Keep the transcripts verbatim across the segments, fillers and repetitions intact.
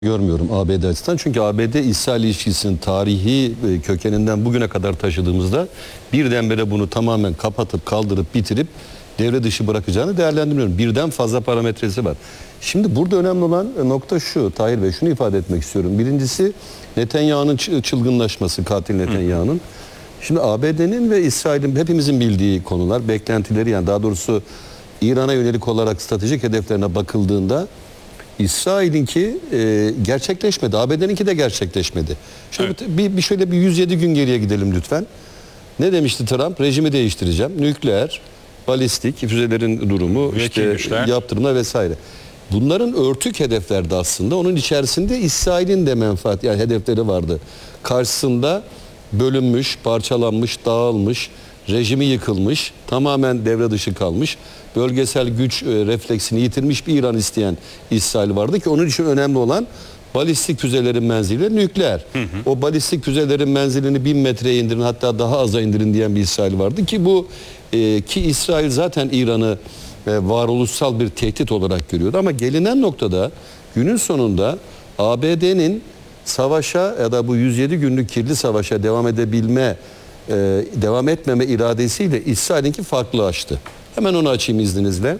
görmüyorum A B D açısından. Çünkü A B D-İsrail ilişkisinin tarihi kökeninden bugüne kadar taşıdığımızda birdenbire bunu tamamen kapatıp kaldırıp bitirip devre dışı bırakacağını değerlendirmiyorum. Birden fazla parametresi var. Şimdi burada önemli olan nokta şu Tahir Bey, şunu ifade etmek istiyorum. Birincisi Netanyahu'nun çılgınlaşması, katil Netanyahu'nun. Şimdi A B D'nin ve İsrail'in hepimizin bildiği konular, beklentileri, yani daha doğrusu İran'a yönelik olarak stratejik hedeflerine bakıldığında İsrail'inki e, gerçekleşmedi. A B D'ninki de gerçekleşmedi. Şöyle evet. bir, bir şöyle bir yüz yedi gün geriye gidelim lütfen. Ne demişti Trump? Rejimi değiştireceğim. Nükleer, balistik, füzelerin durumu, işte yaptırımlar vesaire. Bunların örtük hedeflerdi aslında. Onun içerisinde İsrail'in de menfaat, yani hedefleri vardı. Karşısında bölünmüş, parçalanmış, dağılmış, rejimi yıkılmış, tamamen devre dışı kalmış, bölgesel güç e, refleksini yitirmiş bir İran isteyen İsrail vardı ki onun için önemli olan balistik füzelerin menzili nükleer. Hı hı. O balistik füzelerin menzilini bin metreye indirin, hatta daha aza indirin diyen bir İsrail vardı ki bu e, ki İsrail zaten İran'ı e, varoluşsal bir tehdit olarak görüyordu. Ama gelinen noktada günün sonunda A B D'nin savaşa ya da bu yüz yedi günlük kirli savaşa devam edebilme Ee, devam etmeme iradesiyle İsrail'inki farklılaştı. Hemen onu açayım izninizle.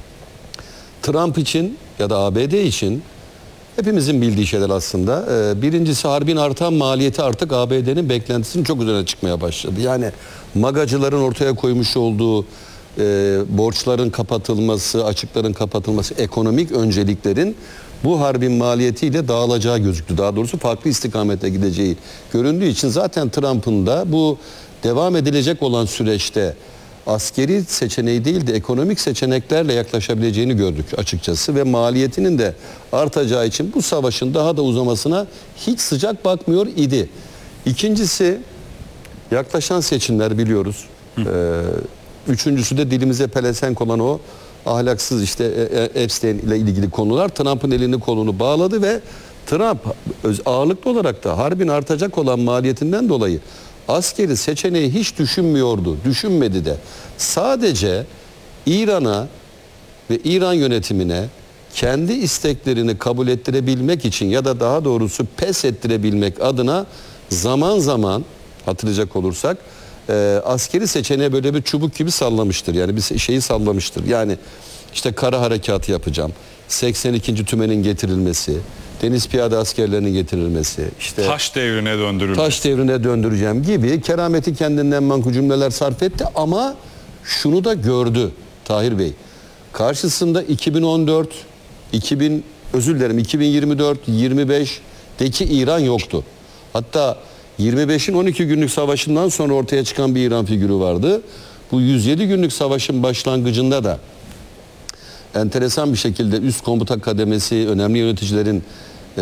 Trump için ya da A B D için hepimizin bildiği şeyler aslında. Ee, birincisi, harbin artan maliyeti artık A B D'nin beklentisinin çok üzerine çıkmaya başladı. Yani magacıların ortaya koymuş olduğu e, borçların kapatılması, açıkların kapatılması, ekonomik önceliklerin bu harbin maliyetiyle dağılacağı gözüktü. Daha doğrusu farklı istikamete gideceği göründüğü için zaten Trump'ın da bu devam edilecek olan süreçte askeri seçeneği değil de ekonomik seçeneklerle yaklaşabileceğini gördük açıkçası ve maliyetinin de artacağı için bu savaşın daha da uzamasına hiç sıcak bakmıyor idi. İkincisi, yaklaşan seçimler biliyoruz. Ee, üçüncüsü de dilimize pelesenk olan o ahlaksız işte Epstein ile ilgili konular Trump'ın elini kolunu bağladı ve Trump ağırlıklı olarak da harbin artacak olan maliyetinden dolayı askeri seçeneği hiç düşünmüyordu, düşünmedi de. Sadece İran'a ve İran yönetimine kendi isteklerini kabul ettirebilmek için ya da daha doğrusu pes ettirebilmek adına zaman zaman, hatırlayacak olursak, e, askeri seçeneğe böyle bir çubuk gibi sallamıştır. Yani bir şeyi sallamıştır. Yani işte kara harekatı yapacağım, seksen ikinci tümenin getirilmesi, deniz piyade askerlerinin getirilmesi, işte taş devrine döndürülmesi. Taş devrine döndüreceğim gibi kerameti kendinden manku cümleler sarf etti ama şunu da gördü Tahir Bey. Karşısında iki bin on dört, iki bin özür dilerim iki bin yirmi dört, yirmi beş'teki İran yoktu. Hatta yirmi beş'in on iki günlük savaşından sonra ortaya çıkan bir İran figürü vardı. Bu yüz yedi günlük savaşın başlangıcında da enteresan bir şekilde üst komuta kademesi, önemli yöneticilerin e,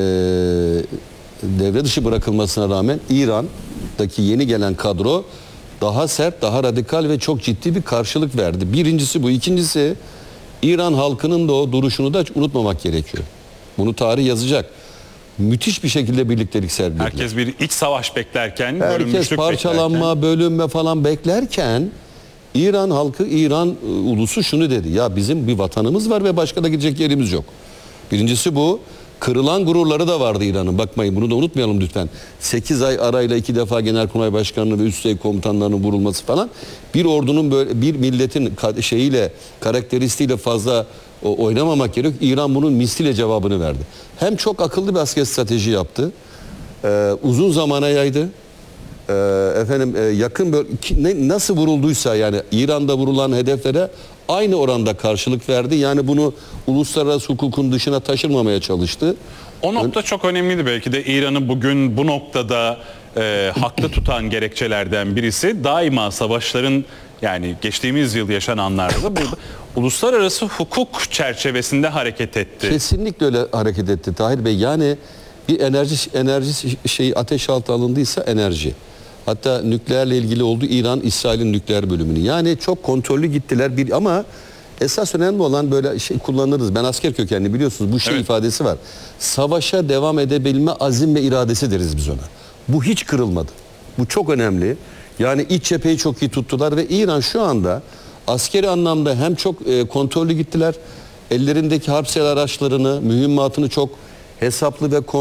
devre dışı bırakılmasına rağmen İran'daki yeni gelen kadro daha sert, daha radikal ve çok ciddi bir karşılık verdi. Birincisi bu. İkincisi, İran halkının da o duruşunu da unutmamak gerekiyor. Bunu tarih yazacak. Müthiş bir şekilde birliktelik sergilediler. Herkes bir iç savaş beklerken, herkes parçalanma, beklerken. bölünme falan beklerken İran halkı, İran e, ulusu şunu dedi. Ya bizim bir vatanımız var ve başka da gidecek yerimiz yok. Birincisi bu. Kırılan gururları da vardı İran'ın. Bakmayın, bunu da unutmayalım lütfen. sekiz ay arayla iki defa Genelkurmay Başkanlığı ve üst düzey komutanlarının vurulması falan. Bir ordunun böyle bir milletin şeyiyle, karakteristiğiyle fazla oynamamak gerek. İran bunun misliyle cevabını verdi. Hem çok akıllı bir asker strateji yaptı. Ee, uzun zamana yaydı. Ee, efendim e, yakın böyle ne, nasıl vurulduysa, yani İran'da vurulan hedeflere aynı oranda karşılık verdi. Yani bunu uluslararası hukukun dışına taşırmamaya çalıştı. O nokta Ön... çok önemliydi belki de. İran'ı bugün bu noktada e, haklı tutan gerekçelerden birisi daima savaşların, yani geçtiğimiz yıl yaşananlarda da burada uluslararası hukuk çerçevesinde hareket etti. Kesinlikle öyle hareket etti Tahir Bey. Yani bir enerji enerji şeyi ateş altı alındıysa enerji. Hatta nükleerle ilgili oldu, İran İsrail'in nükleer bölümünü. Yani çok kontrollü gittiler bir, ama esas önemli olan böyle şey kullanırız. Ben asker kökenli, biliyorsunuz, bu şey evet. ifadesi var. Savaşa devam edebilme azim ve iradesi deriz biz ona. Bu hiç kırılmadı. Bu çok önemli. Yani iç cepheyi çok iyi tuttular ve İran şu anda askeri anlamda hem çok e, kontrollü gittiler. Ellerindeki harp silah araçlarını, mühimmatını çok hesaplı ve